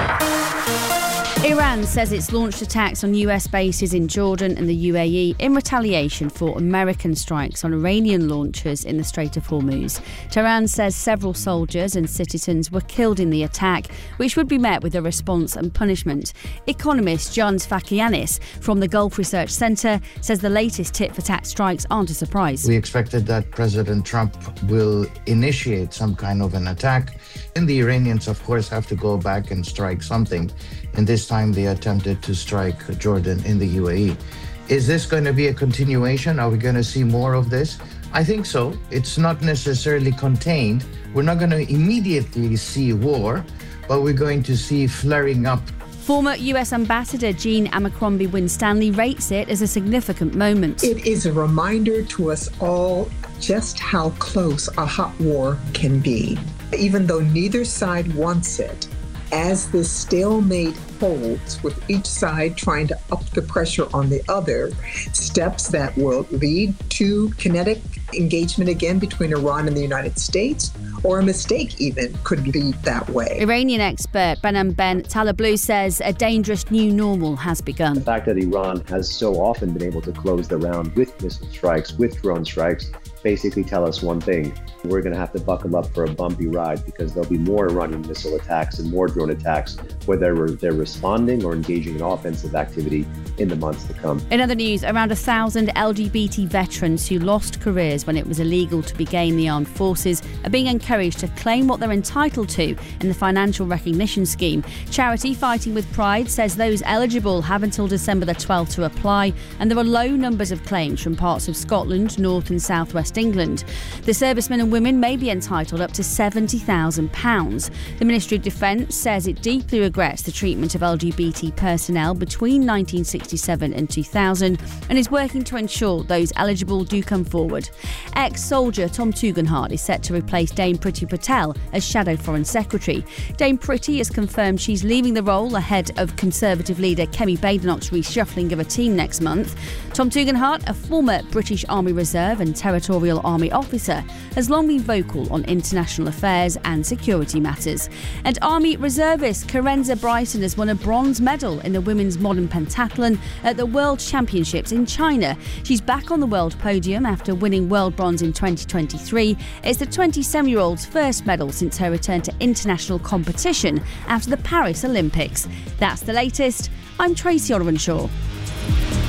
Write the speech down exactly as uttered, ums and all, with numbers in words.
Iran says it's launched attacks on U S bases in Jordan and the U A E in retaliation for American strikes on Iranian launchers in the Strait of Hormuz. Tehran says several soldiers and citizens were killed in the attack, which would be met with a response and punishment. Economist John Sfakianis from the Gulf Research Centre says the latest tit-for-tat strikes aren't a surprise. We expected that President Trump will initiate some kind of an attack, and the Iranians, of course, have to go back and strike something. And this time they attempted to strike Jordan in the U A E. Is this going to be a continuation? Are we going to see more of this? I think so. It's not necessarily contained. We're not going to immediately see war, but we're going to see flaring up. Former U S Ambassador Jean Abercrombie Winstanley rates it as a significant moment. It is a reminder to us all just how close a hot war can be. Even though neither side wants it, as this stalemate holds, with each side trying to up the pressure on the other, steps that will lead to kinetic engagement again between Iran and the United States, or a mistake even could lead that way. Iranian expert Behnam Ben Taleblu says a dangerous new normal has begun. The fact that Iran has so often been able to close the round with missile strikes, with drone strikes, basically tell us one thing. We're going to have to buckle up for a bumpy ride, because there'll be more Iranian missile attacks and more drone attacks, whether they're responding or engaging in offensive activity in the months to come. In other news, around a thousand L G B T veterans who lost careers when it was illegal to begin the armed forces are being encouraged to claim what they're entitled to in the financial recognition scheme. Charity Fighting with Pride says those eligible have until December the twelfth to apply, and there are low numbers of claims from parts of Scotland, North and South West England. The servicemen and women may be entitled up to seventy thousand pounds. The Ministry of Defence says it deeply regrets the treatment of L G B T personnel between nineteen sixty-seven and two thousand and is working to ensure those eligible do come forward. Ex-soldier Tom Tugendhat is set to replace Dame Priti Patel as Shadow Foreign Secretary. Dame Priti has confirmed she's leaving the role ahead of Conservative leader Kemi Badenoch's reshuffling of a team next month. Tom Tugendhat, a former British Army Reserve and Territorial Army officer, has long been vocal on international affairs and security matters. And Army reservist Karenza Bryson has won a bronze medal in the women's modern pentathlon at the World Championships in China. She's back on the world podium after winning world bronze in twenty twenty-three. It's the twenty-seven-year-old's first medal since her return to international competition after the Paris Olympics. That's the latest. I'm Tracy Oliver Shaw.